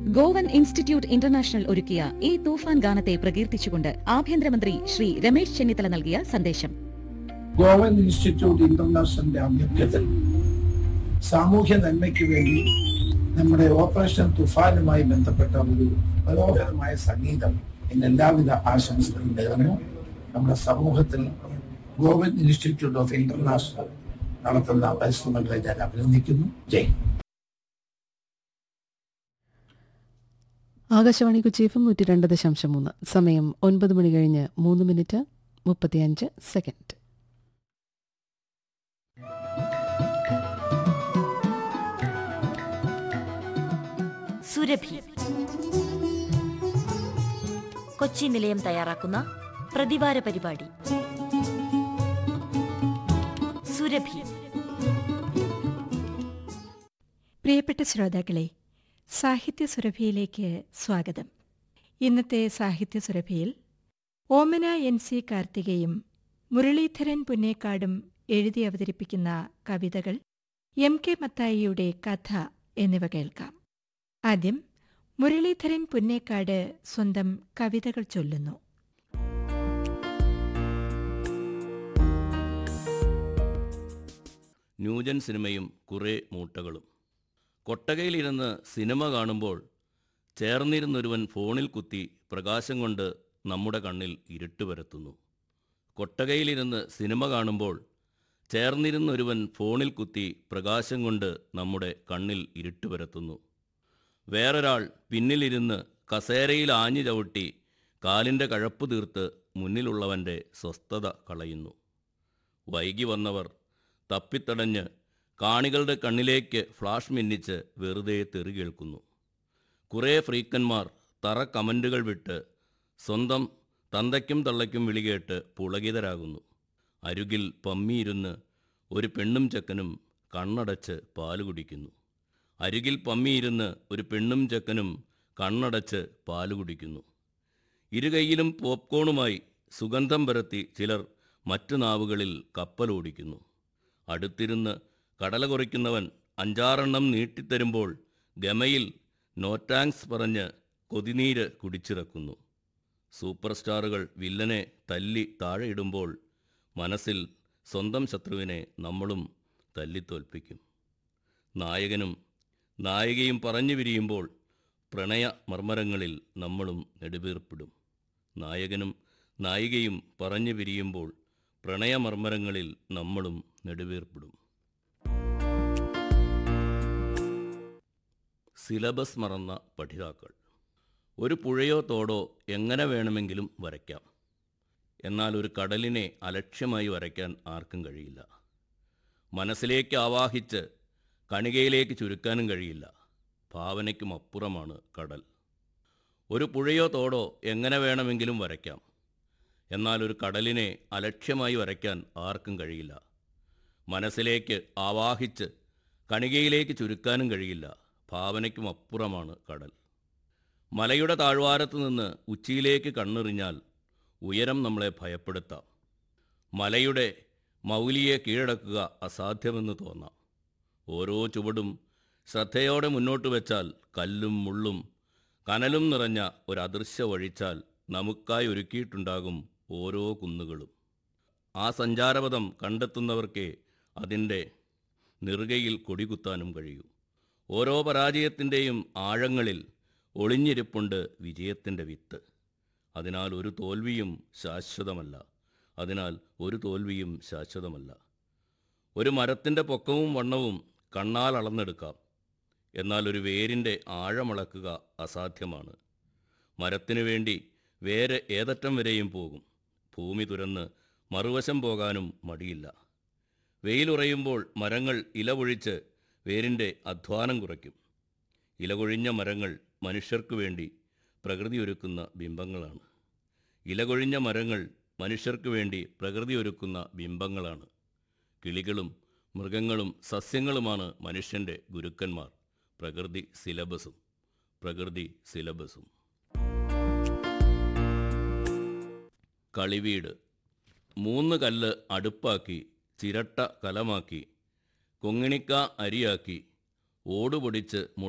Goan institute international ഒരുക്കിയ ഈ തൂഫാൻ ഗാനത്തെ പ്രകീർത്തിച്ചുകൊണ്ട് ആഭ്യന്തരമന്ത്രി ശ്രീ രമേശ് ചെന്നിത്തല നൽകിയ സന്ദേശം. ഗോവൻ ഇൻസ്റ്റിറ്റ്യൂട്ട് ഇന്റർനാഷണലിന്റെ ആഭിമുഖ്യത്തിൽ സാമൂഹ്യ നന്മയ്ക്ക് വേണ്ടി നമ്മുടെ ഓപ്പറേഷൻ തുഫാനുമായി ബന്ധപ്പെട്ട ഒരു മനോഹരമായ സംഗീതം ഇന്ന് എല്ലാവിധ ആശംസകളും നേർന്നു. നമ്മുടെ സമൂഹത്തിൽ ഗോവൻ ഇൻസ്റ്റിറ്റ്യൂട്ട് ഓഫ് ഇന്റർനാഷണൽ നടത്തുന്ന പരിശ്രമങ്ങളെ ഞാൻ അഭിനന്ദിക്കുന്നു. ജയ്. ആകാശവാണി കൊച്ചി FM 102.3. സമയം 9 മണി കഴിഞ്ഞ് 3:35 സുരഭി, കൊച്ചി നിലയം തയ്യാറാക്കുന്ന പ്രതിവാര പരിപാടി സുരഭി. പ്രിയപ്പെട്ട ശ്രോതാക്കളെ, സാഹിത്യ സുരഭിയിലേക്ക് സ്വാഗതം. ഇന്നത്തെ സാഹിത്യ സുരഭിയിൽ ഓമന NC കാർത്തികയും മുരളീധരൻ പുന്നേക്കാടും എഴുതി അവതരിപ്പിക്കുന്ന കവിതകൾ, MK മത്തായിയുടെ കഥ എന്നിവ കേൾക്കാം. ആദ്യം മുരളീധരൻ പുന്നേക്കാട് സ്വന്തം കവിതകൾ ചൊല്ലുന്നു. ന്യൂജൻ സിനിമയും കുറേ മൂട്ടകളും. കൊട്ടകയിലിരുന്ന് സിനിമ കാണുമ്പോൾ ചേർന്നിരുന്നൊരുവൻ ഫോണിൽ കുത്തി പ്രകാശം കൊണ്ട് നമ്മുടെ കണ്ണിൽ ഇരുട്ട് പരത്തുന്നു. കൊട്ടകയിലിരുന്ന് സിനിമ കാണുമ്പോൾ ചേർന്നിരുന്നൊരുവൻ ഫോണിൽ കുത്തി പ്രകാശം കൊണ്ട് നമ്മുടെ കണ്ണിൽ ഇരുട്ട് പരത്തുന്നു. വേറൊരാൾ പിന്നിലിരുന്ന് കസേരയിൽ ആഞ്ഞു ചവിട്ടി കാലിൻ്റെ കഴപ്പ് തീർത്ത് മുന്നിലുള്ളവൻ്റെ സ്വസ്ഥത കളയുന്നു. വൈകി വന്നവർ തപ്പിത്തടഞ്ഞ് കാണികളുടെ കണ്ണിലേക്ക് ഫ്ലാഷ് മിന്നിച്ച് വെറുതെ തെറി കേൾക്കുന്നു. കുറേ ഫ്രീക്കന്മാർ തറ കമൻറ്റുകൾ വിട്ട് സ്വന്തം തന്തയ്ക്കും തള്ളയ്ക്കും വിളികേട്ട് പുളകിതരാകുന്നു. അരുകിൽ പമ്മിയിരുന്ന് ഒരു പെണ്ണും ചെക്കനും കണ്ണടച്ച് പാല് കുടിക്കുന്നു. അരുകിൽ പമ്മിയിരുന്ന് ഒരു പെണ്ണും ചെക്കനും കണ്ണടച്ച് പാല് കുടിക്കുന്നു. ഇരുകൈയിലും പോപ്കോണുമായി സുഗന്ധം പരത്തി ചിലർ മറ്റു നാവുകളിൽ കപ്പലോടിക്കുന്നു. അടുത്തിരുന്ന് കടല കുറിക്കുന്നവൻ 5-6 നീട്ടിത്തരുമ്പോൾ ഗമയിൽ നോ താങ്ക്സ് പറഞ്ഞ് കൊതിനീര് കുടിച്ചിറക്കുന്നു. സൂപ്പർ സ്റ്റാറുകൾ വില്ലനെ തല്ലി താഴെയിടുമ്പോൾ മനസ്സിൽ സ്വന്തം ശത്രുവിനെ നമ്മളും തല്ലിത്തോൽപ്പിക്കും. നായകനും നായികയും പറഞ്ഞു വിരിയുമ്പോൾ പ്രണയ മർമ്മരങ്ങളിൽ നമ്മളും നെടുവീർപ്പിടും. നായകനും നായികയും പറഞ്ഞു വിരിയുമ്പോൾ പ്രണയമർമ്മരങ്ങളിൽ നമ്മളും നെടുവീർപ്പിടും. സിലബസ് മറന്ന പഠിതാക്കൾ. ഒരു പുഴയോ തോടോ എങ്ങനെ വേണമെങ്കിലും വരയ്ക്കാം. എന്നാൽ ഒരു കടലിനെ അലക്ഷ്യമായി വരയ്ക്കാൻ ആർക്കും കഴിയില്ല. മനസ്സിലേക്ക് ആവാഹിച്ച് കണികയിലേക്ക് ചുരുക്കാനും കഴിയില്ല. ഭാവനയ്ക്കും അപ്പുറമാണ് കടൽ. ഒരു പുഴയോ തോടോ എങ്ങനെ വേണമെങ്കിലും വരയ്ക്കാം. എന്നാൽ ഒരു കടലിനെ അലക്ഷ്യമായി വരയ്ക്കാൻ ആർക്കും കഴിയില്ല. മനസ്സിലേക്ക് ആവാഹിച്ച് കണികയിലേക്ക് ചുരുക്കാനും കഴിയില്ല. ഭാവനയ്ക്കും അപ്പുറമാണ് കടൽ. മലയുടെ താഴ്വാരത്ത് നിന്ന് ഉച്ചിയിലേക്ക് കണ്ണെറിഞ്ഞാൽ ഉയരം നമ്മളെ ഭയപ്പെടുത്താം. മലയുടെ മൗലിയെ കീഴടക്കുക അസാധ്യമെന്ന് തോന്നാം. ഓരോ ചുവടും ശ്രദ്ധയോടെ മുന്നോട്ട് വെച്ചാൽ കല്ലും മുള്ളും കനലും നിറഞ്ഞ ഒരദൃശ്യ വഴിച്ചാൽ നമുക്കായി ഒരുക്കിയിട്ടുണ്ടാകും ഓരോ കുന്നുകളും. ആ സഞ്ചാരപഥം കണ്ടെത്തുന്നവർക്കേ അതിൻ്റെ നെറുകയിൽ കൊടികുത്താനും കഴിയൂ. ഓരോ പരാജയത്തിൻ്റെയും ആഴങ്ങളിൽ ഒളിഞ്ഞിരിപ്പുണ്ട് വിജയത്തിൻ്റെ വിത്ത്. അതിനാൽ ഒരു തോൽവിയും ശാശ്വതമല്ല. ഒരു മരത്തിൻ്റെ പൊക്കവും വണ്ണവും കണ്ണാൽ അളന്നെടുക്കാം. എന്നാൽ ഒരു വേരിൻ്റെ ആഴമളക്കുക അസാധ്യമാണ്. മരത്തിനു വേണ്ടി വേര് ഏതറ്റം വരെയും പോകും. ഭൂമി തുരന്ന് മറുവശം പോകാനും മടിയില്ല. വെയിലുറയുമ്പോൾ മരങ്ങൾ ഇല പൊഴിച്ച് വേരിൻ്റെ അധ്വാനം കുറയ്ക്കും. ഇലകൊഴിഞ്ഞ മരങ്ങൾ മനുഷ്യർക്കു വേണ്ടി പ്രകൃതി ഒരുക്കുന്ന ബിംബങ്ങളാണ്. ഇലകൊഴിഞ്ഞ മരങ്ങൾ മനുഷ്യർക്കു വേണ്ടി പ്രകൃതി ഒരുക്കുന്ന ബിംബങ്ങളാണ്. കിളികളും മൃഗങ്ങളും സസ്യങ്ങളുമാണ് മനുഷ്യൻ്റെ ഗുരുക്കന്മാർ. പ്രകൃതി സിലബസും. കളിവീട്. 3 കല്ല് അടുപ്പാക്കി, ചിരട്ട കലമാക്കി, കൊങ്ങിണിക്ക അരിയാക്കി, ഓടുപൊടിച്ച്